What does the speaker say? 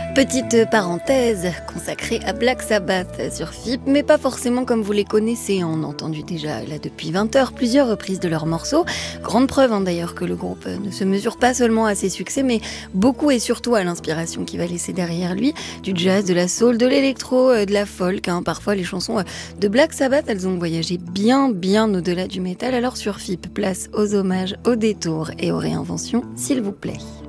Petite parenthèse consacrée à Black Sabbath sur FIP, mais pas forcément comme vous les connaissez. On a entendu déjà là depuis 20 heures plusieurs reprises de leurs morceaux. Grande preuve d'ailleurs que le groupe ne se mesure pas seulement à ses succès, mais beaucoup et surtout à l'inspiration qu'il va laisser derrière lui. Du jazz, de la soul, de l'électro, de la folk. Parfois les chansons de Black Sabbath, elles ont voyagé bien au-delà du métal. Alors sur FIP, place aux hommages, aux détours et aux réinventions, s'il vous plaît.